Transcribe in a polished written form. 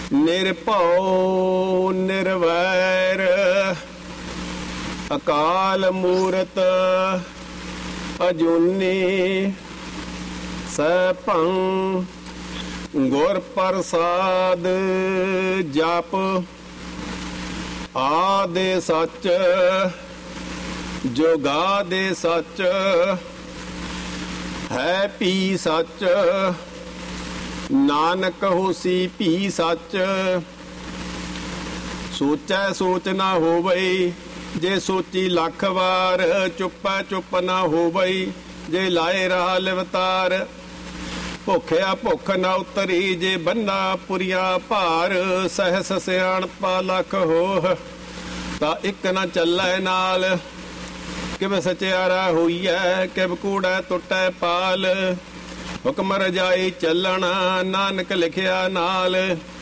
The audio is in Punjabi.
ਨਿਰਭਉ ਨਿਰਵੈਰ ਅਕਾਲ ਮੂਰਤ ਅਜੂਨੀ ਸੈਭੰ ਗੁਰ ਪ੍ਰਸਾਦ ਜਪ ਆਦਿ ਸੱਚ ਜੁਗਾਦਿ ਸੱਚ ਹੈ ਪੀ ਸੱਚ ਨਾਨਕ ਹੋਸੀ ਭੀ ਸੱਚ ਸੋਚੈ ਸੋਚ ਨਾ ਹੋਵਈ ਜੇ ਸੋਚੀ ਲੱਖ ਵਾਰ ਚੁੱਪੈ ਚੁੱਪ ਨਾ ਹੋਵਈ ਜੇ ਲਾਏ ਰਾਹ ਲਿਵਤਾਰ ਭੁੱਖਿਆ ਭੁੱਖ ਨਾ ਉਤਰੀ ਜੇ ਬੰਨਾ ਪੁਰੀਆ ਭਾਰ ਸਹਿਸ ਸਿਆਣਪਾ ਲੱਖ ਹੋਹ ਤਾਂ ਇੱਕ ਨਾ ਚੱਲੈ ਨਾਲ ਕਿਵ ਸਚਿਆਰਾ ਹੋਈਐ ਕਿਵ ਕੂੜੈ ਟੁੱਟੈ ਪਾਲ ਹੁਕਮ ਰਜਾਈ ਚੱਲਣਾ ਨਾਨਕ ਲਿਖਿਆ ਨਾਲ